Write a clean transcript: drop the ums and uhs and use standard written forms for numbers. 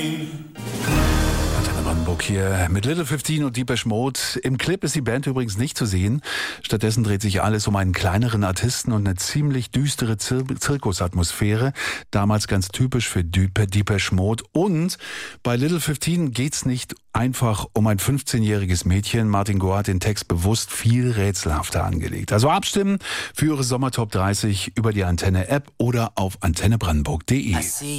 Antenne Brandenburg hier mit Little 15 und Depeche Mode. Im Clip ist die Band übrigens nicht zu sehen. Stattdessen dreht sich alles um einen kleineren Artisten und eine ziemlich düstere Zirkusatmosphäre. Damals ganz typisch für Depeche Mode. Und bei Little 15 geht's nicht einfach um ein 15-jähriges Mädchen. Martin Gore hat den Text bewusst viel rätselhafter angelegt. Also abstimmen für Ihre Sommertop 30 über die Antenne-App oder auf antennebrandenburg.de.